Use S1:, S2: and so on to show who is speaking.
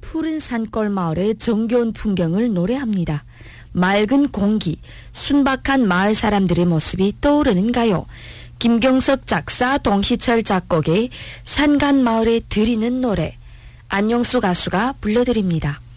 S1: 푸른 산골 마을의 정겨운 풍경을 노래합니다. 맑은 공기, 순박한 마을 사람들의 모습이 떠오르는가요? 김경석 작사, 동희철 작곡의 산간 마을에 드리는 노래, 안영수 가수가 불러드립니다.